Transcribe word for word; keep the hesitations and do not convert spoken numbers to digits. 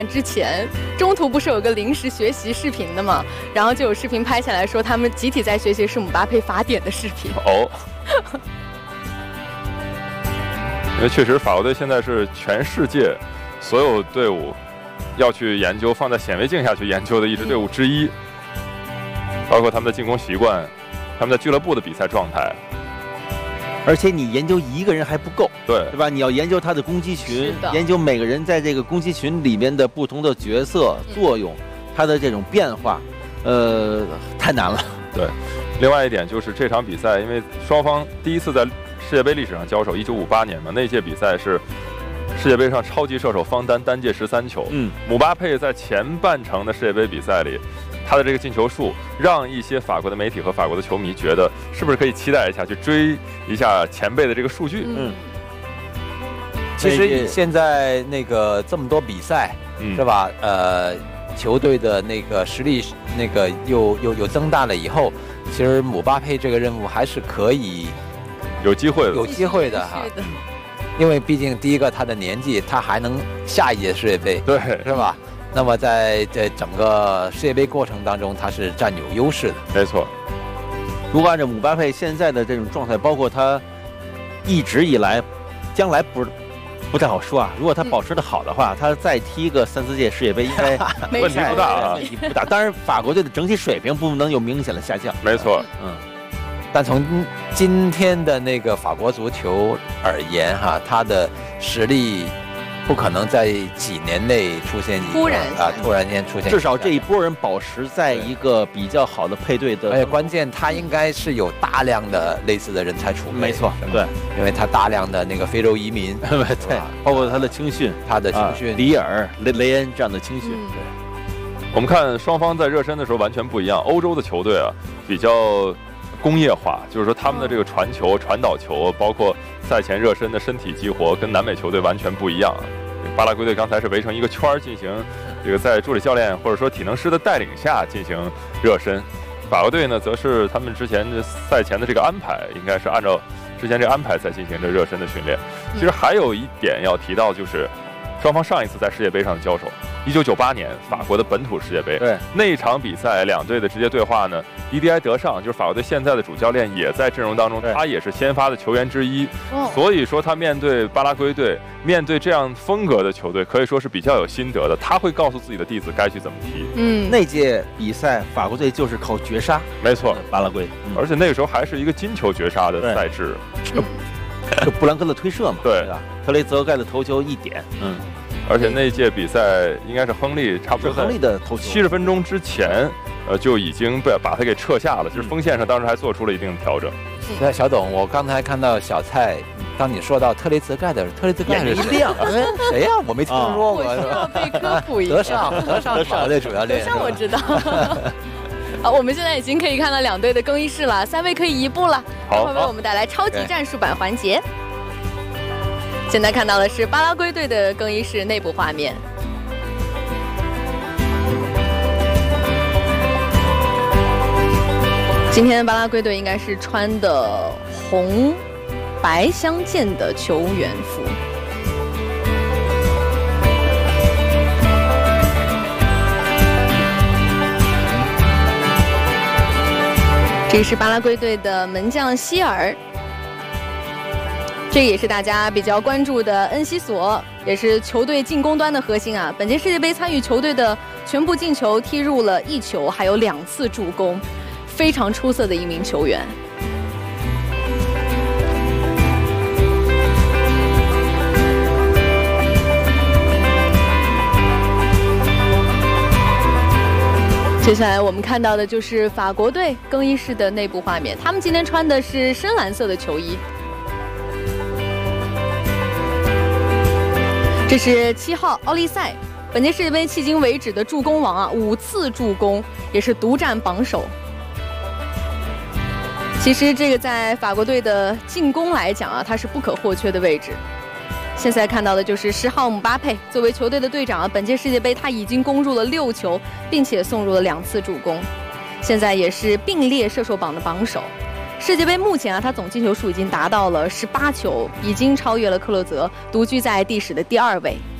之前中途不是有个临时学习视频的嘛，然后就有视频拍下来说他们集体在学习是姆巴佩法典的视频。 哦，因为确实法国队现在是全世界所有队伍要去研究，放在显微镜下去研究的一支队伍之一，包括他们的进攻习惯，他们在俱乐部的比赛状态。 而且你研究一个人还不够， 对对吧？你要研究他的攻击群，研究每个人在这个攻击群里面的不同的角色作用，他的这种变化，呃，太难了。 对，另外一点就是这场比赛，因为双方第一次在世界杯历史上交手，一九五八年嘛，那届比赛是世界杯上超级射手方丹单届十三球。嗯，姆巴佩在前半程的世界杯比赛里，他的这个进球数让一些法国的媒体和法国的球迷觉得，是不是可以期待一下，去追一下前辈的这个数据？ 嗯， 其实现在那个这么多比赛，嗯、是吧？呃，球队的那个实力那个又又又增大了以后，其实姆巴佩这个任务还是可以有机会的， 有机会的哈。因为毕竟第一个他的年纪，他还能下一届世界杯， 对， 是吧？那么在这整个世界杯过程当中，他是占有优势的。 没错。 如果按照姆巴佩现在的这种状态，包括他一直以来，将来不不太好说啊。如果他保持的好的话，他再踢个三四届世界杯，应该问题不大啊， 问题不大。当然，法国队的整体水平不能有明显的下降。 没错， 嗯。 但从今天的那个法国足球而言，哈，他的实力不可能在几年内出现突然啊，突然间出现。 至少这一波人保持在一个比较好的配对的， 而且关键他应该是有大量的类似的人才储备。 没错，对， 因为他大量的那个非洲移民， 对，包括他的青训， 他的青训， 里尔、雷雷恩这样的青训。 嗯、 对， 我们看双方在热身的时候完全不一样。欧洲的球队啊，比较工业化，就是说他们的这个传球、传导球，包括赛前热身的身体激活，跟南美球队完全不一样。巴拉圭队刚才是围成一个圈儿进行这个在助理教练或者说体能师的带领下进行热身，法国队呢则是他们之前赛前的这个安排，应该是按照之前这个安排在进行着热身的训练。其实还有一点要提到，就是双方上一次在世界杯上的交手，一九九八年法国的本土世界杯， 对那一场比赛两队的直接对话呢，迪迪埃德尚就是法国队现在的主教练也在阵容当中，他也是先发的球员之一，所以说他面对巴拉圭队，面对这样风格的球队，可以说是比较有心得的，他会告诉自己的弟子该去怎么踢。 嗯，那届比赛法国队就是靠绝杀， 没错， 巴拉圭， 嗯、而且那个时候还是一个金球绝杀的赛制。 就布兰科的推射嘛， 对吧？特雷泽盖的头球一点， 嗯，而且那届比赛应该是亨利差不多亨利的头球， 七十分钟之前，呃就已经被把他给撤下了，就是锋线上当时还做出了一定的调整。 那小董，我刚才看到小蔡，当你说到特雷泽盖的特雷泽盖是谁？谁呀？我没听说过， 是吧？被科普一下。 德尚，德尚法队主教练， 德尚我知道。好，我们现在已经可以看到两队的更衣室了，三位可以移步了。 好， 会为我们带来超级战术版环节。现在看到的是巴拉圭队的更衣室内部画面。今天巴拉圭队应该是穿的红白相间的球员服。这是巴拉圭队的门将希尔，这也是大家比较关注的恩西索，也是球队进攻端的核心啊。本届世界杯参与球队的全部进球踢入了一球，还有两次助攻，非常出色的一名球员。接下来我们看到的就是法国队更衣室的内部画面，他们今天穿的是深蓝色的球衣。这是七号奥利塞，本届世界杯迄今为止的助攻王啊，五次助攻，也是独占榜首。其实这个在法国队的进攻来讲啊，它是不可或缺的位置。现在看到的就是十号姆巴佩，作为球队的队长啊，本届世界杯他已经攻入了六球，并且送入了两次助攻，现在也是并列射手榜的榜首。世界杯目前啊，他总进球数已经达到了十八球，已经超越了克洛泽，独居在第十的第二位。